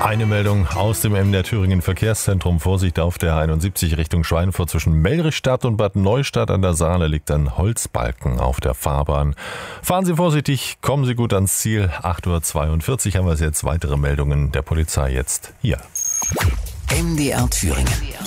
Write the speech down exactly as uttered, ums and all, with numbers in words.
Eine Meldung aus dem M D R Thüringen Verkehrszentrum. Vorsicht auf der einundsiebzig Richtung Schweinfurt zwischen Melrichstadt und Bad Neustadt an der Saale liegt ein Holzbalken auf der Fahrbahn. Fahren Sie vorsichtig, kommen Sie gut ans Ziel. acht Uhr zweiundvierzig haben wir es jetzt. Weitere Meldungen der Polizei jetzt hier. M D R Thüringen.